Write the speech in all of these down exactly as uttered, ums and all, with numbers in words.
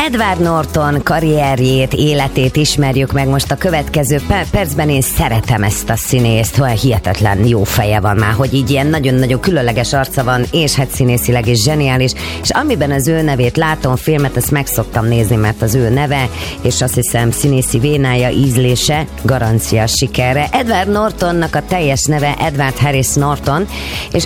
Edward Norton karrierjét, életét ismerjük meg most a következő percben. Én szeretem ezt a színészt, olyan hihetetlen jó feje van már, hogy így ilyen nagyon-nagyon különleges arca van, és hát színészileg is zseniális, és amiben az ő nevét látom filmet, ezt meg szoktam nézni, mert az ő neve, és azt hiszem színészi vénája, ízlése garancia sikerre. Edward Nortonnak a teljes neve Edward Harris Norton, és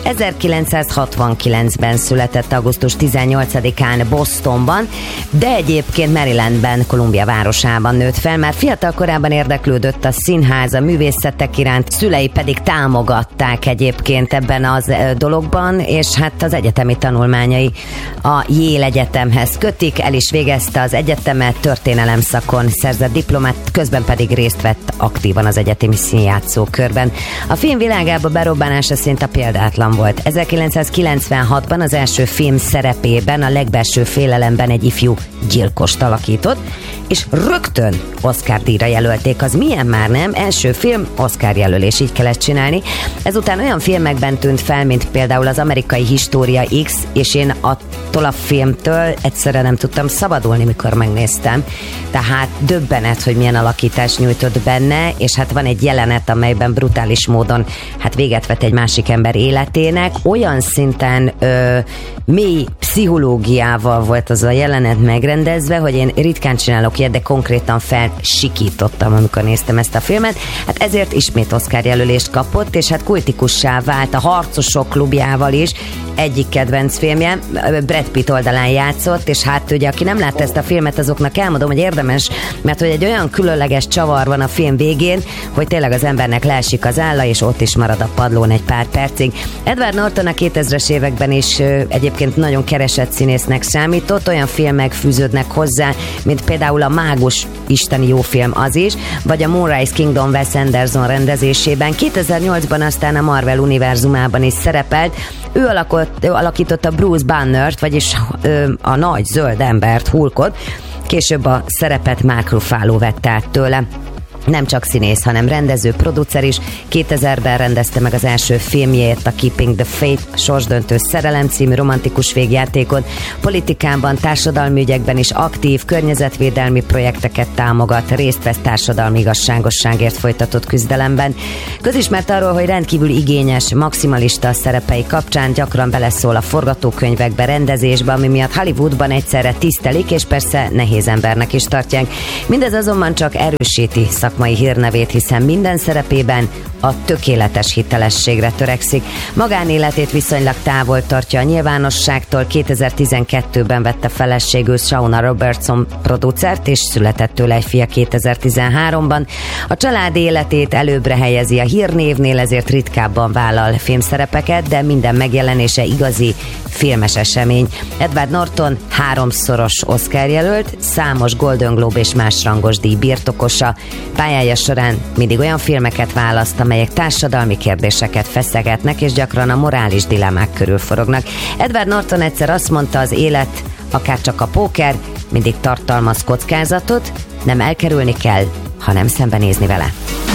ezerkilencszázhatvankilencben született augusztus tizennyolcadikán Bostonban, de egyébként Marylandben, Columbia városában nőtt fel, már fiatal korában érdeklődött a színház, a művészetek iránt, szülei pedig támogatták egyébként ebben az dologban, és hát az egyetemi tanulmányai a Yale Egyetemhez kötik, el is végezte az egyetemet, történelem szakon szerzett diplomát, közben pedig részt vett aktívan az egyetemi színjátszókörben. A film világába berobbanása szinte példátlan volt. ezerkilencszázkilencvenhatban az első film szerepében, a Legbelső félelemben egy ifjú gyilkost alakított, és rögtön Oscar-díjra jelölték. Az milyen már nem? Első film, Oscar jelölés, így kellett csinálni. Ezután olyan filmekben tűnt fel, mint például az Amerikai História X, és én attól a filmtől egyszerre nem tudtam szabadulni, mikor megnéztem. Tehát döbbenet, hogy milyen alakítást nyújtott benne, és hát van egy jelenet, amelyben brutális módon hát véget vet egy másik ember életének. Olyan szinten ö, mély pszichológiával volt az a jelenet megrendezve, hogy én ritkán csinálok ilyet, de konkrétan felsikítottam, amikor néztem ezt a filmet. Hát ezért ismét Oscar jelölést kapott, és hát kultikussá vált a Harcosok klubjával is. Egyik kedvenc filmje, Brad Pitt oldalán játszott, és hát ugye, aki nem látta ezt a filmet, azoknak elmondom, hogy érdemes, mert hogy egy olyan különleges csavar van a film végén, hogy tényleg az embernek leesik az álla, és ott is marad a padlón egy pár percig. Edward Norton a kétezres években is egyébként nagyon keresett színésznek számított, olyan filmek fűződnek hozzá, mint például a Mágus, isteni jó film az is, vagy a Moonrise Kingdom Wes Anderson rendezésében. kétezer-nyolcban aztán a Marvel univerzumában is szerepelt. Ő, alakott, ő alakította Bruce Bannert, vagyis ö, a nagy zöld embert, Hulkot. Később a szerepet Mark Ruffalo vette át tőle. Nem csak színész, hanem rendező, producer is. kétezerben rendezte meg az első filmjét, a Keeping the Faith, Sorsdöntő szerelem című romantikus végjátékot. Politikában, társadalmi ügyekben is aktív, környezetvédelmi projekteket támogat, részt vesz társadalmi igazságosságért folytatott küzdelemben. Közismert arról, hogy rendkívül igényes, maximalista a szerepei kapcsán, gyakran beleszól a forgatókönyvekbe, rendezésbe, ami miatt Hollywoodban egyszerre tisztelik, és persze nehéz embernek is tartják. Mindez azonban csak erősíti szakmai hírnevét, hiszen minden szerepében a tökéletes hitelességre törekszik. Magánéletét viszonylag távol tartja a nyilvánosságtól. kétezer-tizenkettőben vette feleségül Shauna Robertson producert, és született tőle egy fia kétezer-tizenháromban. A család életét előbbre helyezi a hírnévnél, ezért ritkábban vállal filmszerepeket, de minden megjelenése igazi filmes esemény. Edward Norton háromszoros Oscar jelölt, számos Golden Globe és más rangos díj birtokosa. Pályája során mindig olyan filmeket választ, amelyek társadalmi kérdéseket feszegetnek, és gyakran a morális dilemmák körül forognak. Edward Norton egyszer azt mondta, az élet, akár csak a póker, mindig tartalmaz kockázatot, nem elkerülni kell, hanem szembenézni vele.